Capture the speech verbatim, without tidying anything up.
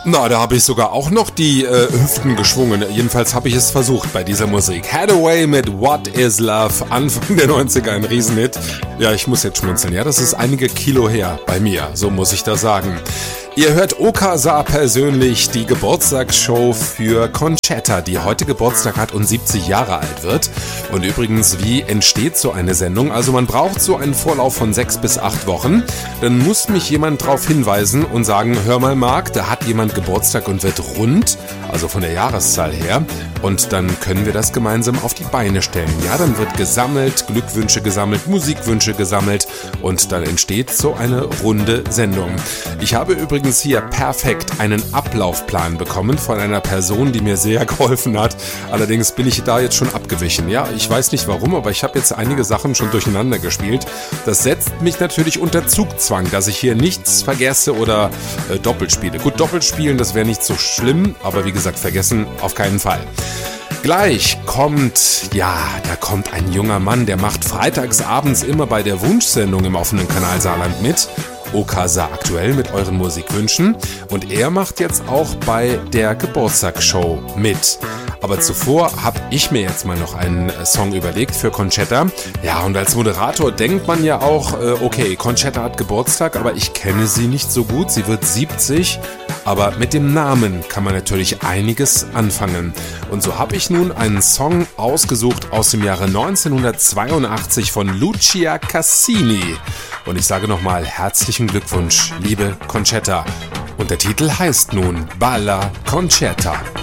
Na, da habe ich sogar auch noch die äh, Hüften geschwungen. Jedenfalls habe ich es versucht bei dieser Musik. Hathaway mit What is Love, Anfang der neunziger, ein Riesenhit. Ja, ich muss jetzt schmunzeln. Ja, das ist einige Kilo her bei mir, so muss ich da sagen. Ihr hört Okasa persönlich, die Geburtstagsshow für Concetta, die heute Geburtstag hat und siebzig Jahre alt wird. Und übrigens, wie entsteht so eine Sendung? Also man braucht so einen Vorlauf von sechs bis acht Wochen. Dann muss mich jemand darauf hinweisen und sagen, hör mal Marc, da hat jemand Geburtstag und wird rund, also von der Jahreszahl her. Und dann können wir das gemeinsam auf die Beine stellen. Ja, dann wird gesammelt, Glückwünsche gesammelt, Musikwünsche gesammelt und dann entsteht so eine runde Sendung. Ich habe übrigens hier perfekt einen Ablaufplan bekommen von einer Person, die mir sehr geholfen hat. Allerdings bin ich da jetzt schon abgewichen. Ja, ich weiß nicht warum, aber ich habe jetzt einige Sachen schon durcheinander gespielt. Das setzt mich natürlich unter Zugzwang, dass ich hier nichts vergesse oder äh, doppelt spiele. Gut, doppelt spielen, das wäre nicht so schlimm, aber wie gesagt, vergessen auf keinen Fall. Gleich kommt, ja, da kommt ein junger Mann, der macht freitags abends immer bei der Wunschsendung im offenen Kanal Saarland mit. Okasa aktuell mit euren Musikwünschen und er macht jetzt auch bei der Geburtstagsshow mit. Aber zuvor habe ich mir jetzt mal noch einen Song überlegt für Concetta. Ja, und als Moderator denkt man ja auch, okay, Concetta hat Geburtstag, aber ich kenne sie nicht so gut, sie wird siebzig. Aber mit dem Namen kann man natürlich einiges anfangen. Und so habe ich nun einen Song ausgesucht aus dem Jahre neunzehnhundertzweiundachtzig von Lucia Cassini. Und ich sage nochmal herzlichen Glückwunsch, liebe Concetta. Und der Titel heißt nun Balla Concetta.